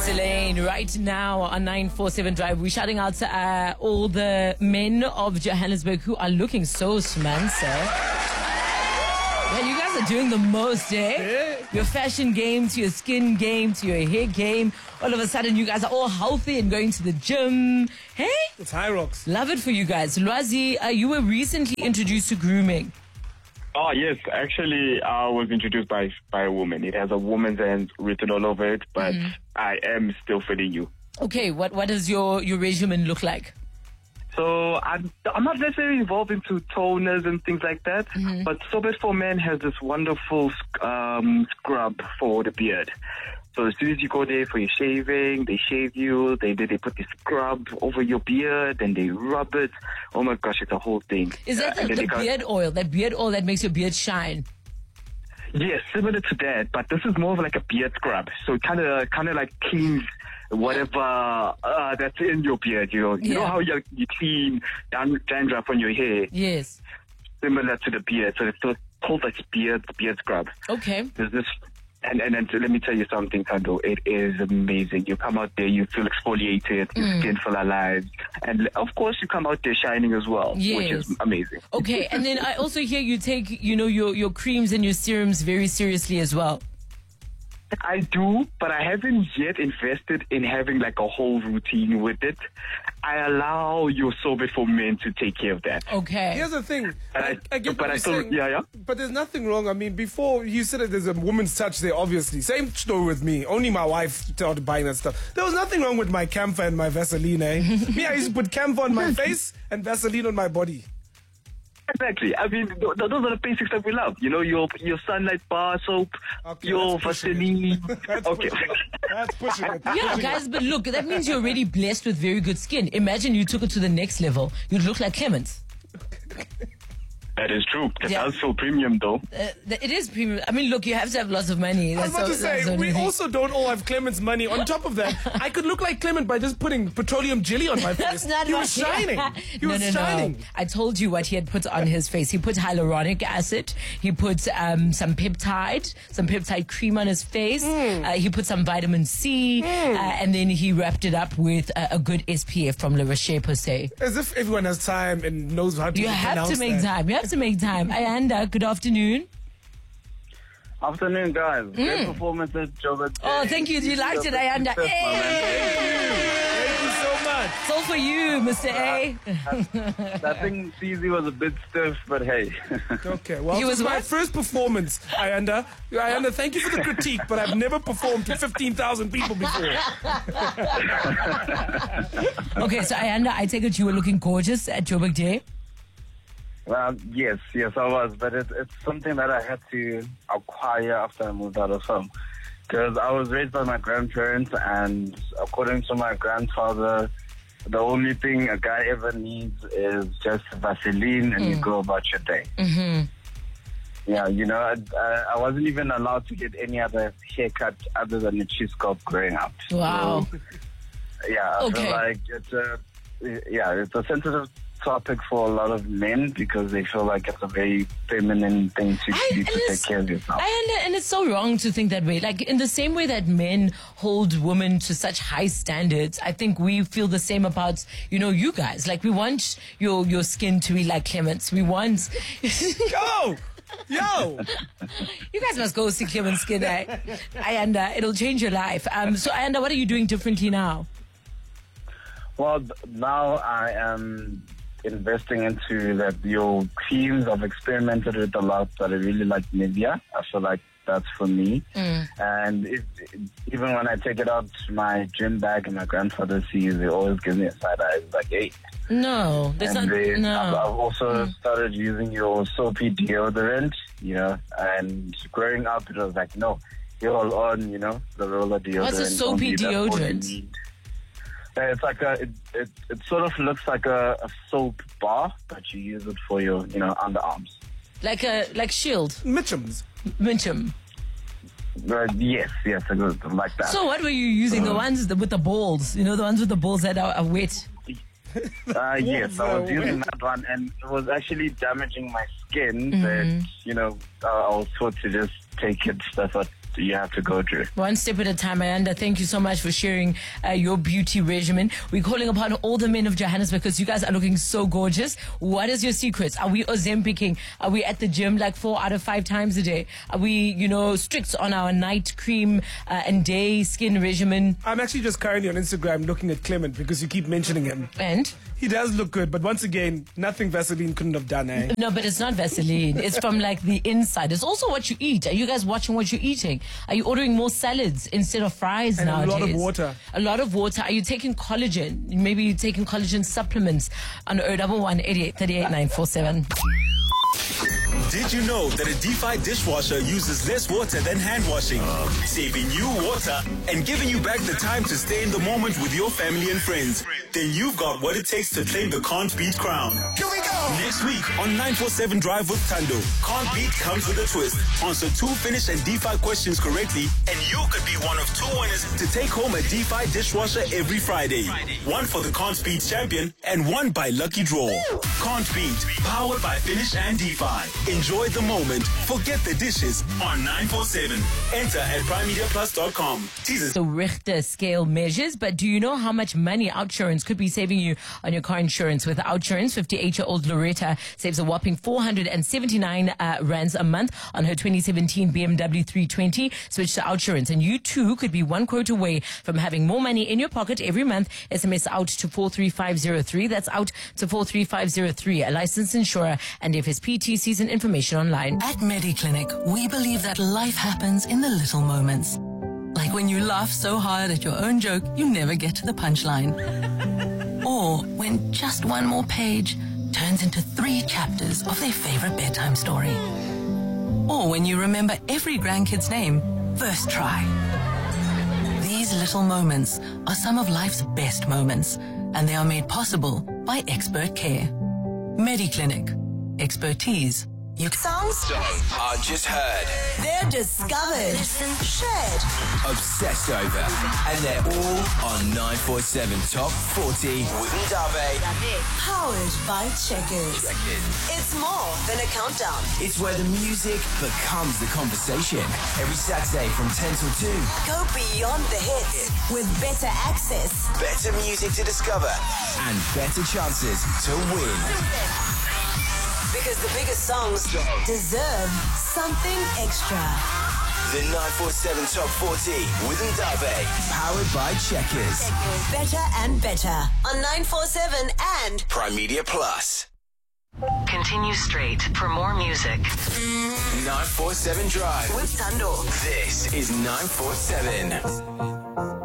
Elaine, right now on 947 Drive, we're shouting out to all the men of Johannesburg who are looking so schmancy. Yeah, you guys are doing the most, eh? Your fashion game to your skin game to your hair game. All of a sudden, you guys are all healthy and going to the gym. Hey? It's High Rocks. Love it for you guys. Lwazi, you were recently introduced to grooming. Oh, yes. Actually, I was introduced by a woman. It has a woman's hand written all over it, but I am still fitting you. Okay, what does your regimen look like? So I'm not necessarily involved into toners and things like that, but Sobit for Men has this wonderful scrub for the beard. So as soon as you go there for your shaving, they shave you, they put the scrub over your beard, and they rub it. Oh my gosh, it's a whole thing. Is that the beard oil that makes your beard shine? Yes, similar to that, but this is more of like a beard scrub. So it kind of like cleans whatever that's in your beard, you know. You know how you clean dandruff on your hair? Yes. Similar to the beard. So it's called like beard scrub. Okay. There's this, and let me tell you something, Kando. It is amazing. You come out there, you feel exfoliated, your skin feel alive, and of course you come out there shining as well, which is amazing. Okay, and then I also hear you take, your creams and your serums very seriously as well. I do, but I haven't yet invested in having like a whole routine with it. I allow your Sobit for Men to take care of that. Okay. Here's the thing. I get what you're saying, yeah. But there's nothing wrong. I mean, before you said that there's a woman's touch there, obviously. Same story with me. Only my wife started buying that stuff. There was nothing wrong with my camphor and my Vaseline, eh? Me, I used to put camphor on my face and Vaseline on my body. Exactly. I mean, those are the basics that we love. You know, your sunlight bar soap, your Vaseline. Okay. That's pushing it. Yeah, guys, but look, that means you're already blessed with very good skin. Imagine you took it to the next level. You'd look like Clemens. That is true. It does feel premium, though. It is premium. I mean, look, you have to have lots of money. I was about to say, we also don't all have Clement's money. On top of that, I could look like Clement by just putting petroleum jelly on my face. That's not he was shining. He was shining. I told you what he had put on his face. He put hyaluronic acid. He put some peptide cream on his face. He put some vitamin C. And then he wrapped it up with a good SPF from Le Rocher Posay. As if everyone has time and knows how to You have to make time. You have to make time. Ayanda, good afternoon. Afternoon, guys. Great performance at Joburg. Oh, thank you. You liked it, Ayanda. Thank you so much. It's all for you, Mr. A. I think CZ was a bit stiff, but hey. Okay, well, He was my what? first performance, Ayanda. Ayanda, thank you for the critique, but I've never performed to 15,000 people before. Okay, so Ayanda, I take it you were looking gorgeous at Joburg Day. Yes, I was, but it's something that I had to acquire after I moved out of home. Because I was raised by my grandparents, and according to my grandfather, the only thing a guy ever needs is just Vaseline, and you go about your day. Yeah, I wasn't even allowed to get any other haircut other than a cheese scalp growing up. Wow. So, yeah, I feel like it's a sensitive topic for a lot of men because they feel like it's a very feminine thing to do to take care of yourself. And it's so wrong to think that way. Like, in the same way that men hold women to such high standards, I think we feel the same about, you guys. Like, we want your skin to be like Clement's. We want... Yo! You guys must go see Clement's skin, eh? Ayanda, it'll change your life. So, Ayanda, what are you doing differently now? Well, now I am investing into that. Your creams, I've experimented with a lot, but I really like Nivea. I feel like that's for me. And even when I take it out to my gym bag and my grandfather sees, they always give me a side eye. It's like, hey. No, that's not. No. I've also started using your soapy deodorant, and growing up it was like, no, you're all on, the roller deodorant. What's a soapy deodorant? It's like it sort of looks like a soap bar, but you use it for your, underarms. Like Shield? Mitchum's. Mitchum. Yes, like that. So what were you using? The ones with the balls? The ones with the balls that are wet? Yes, I was using that one, and it was actually damaging my skin. That I was taught to just take it. That's what you have to go through. One step at a time, Ayanda. Thank you so much for sharing your beauty regimen. We're calling upon all the men of Johannesburg because you guys are looking so gorgeous. What is your secret? Are we Ozempicing? Are we at the gym like 4 out of 5 times a day? Are we, strict on our night cream and day skin regimen? I'm actually just currently on Instagram looking at Clement because you keep mentioning him. And? He does look good, but once again, nothing Vaseline couldn't have done, eh? No, but it's not Vaseline. It's from like the inside. It's also what you eat. Are you guys watching what you're eating? Are you ordering more salads instead of fries And nowadays? a lot of water. A lot of water. Are you taking collagen? Maybe you're taking collagen supplements on 011 88 38 947. Did you know that a DeFi dishwasher uses less water than hand washing, saving you water and giving you back the time to stay in the moment with your family and friends? Then you've got what it takes to claim the Can't Beat crown. Here we go! Next week on 947 Drive with Tando, Can't Beat comes with a twist. Answer 2 finish and DeFi questions correctly, and you could be one of 2 winners to take home a DeFi dishwasher every Friday. One for the Can't Beat champion and one by lucky draw. Can't Beat, powered by Finish and DeFi. Enjoy the moment. Forget the dishes on 947. Enter at primemediaplus.com. Jesus. The Richter scale measures, but do you know how much money OUTsurance could be saving you on your car insurance? With OUTsurance, 58-year-old Loretta saves a whopping 479 rands a month on her 2017 BMW 320. Switch to OUTsurance, and you too could be one quote away from having more money in your pocket every month. SMS out to 43503. That's out to 43503. A licensed insurer and FSP TCs and information online. At MediClinic, we believe that life happens in the little moments. Like when you laugh so hard at your own joke, you never get to the punchline. Or when just one more page turns into 3 chapters of their favorite bedtime story. Or when you remember every grandkid's name, first try. These little moments are some of life's best moments, and they are made possible by expert care. MediClinic. Expertise Songs are just heard, they're discovered, shared, obsessed over, and they're all on 947 Top 40 with Ndabe. powered by Checkers. It's more than a countdown. It's where the music becomes the conversation. Every Saturday from 10 till 2. Go beyond the hits with better access. Better music to discover and better chances to win. Because the biggest songs deserve something extra. The 947 Top 40 with Ndabe. Powered by Checkers. Better and better on 947 and Prime Media Plus. Continue straight for more music. 947 Drive. with Tando. This is 947.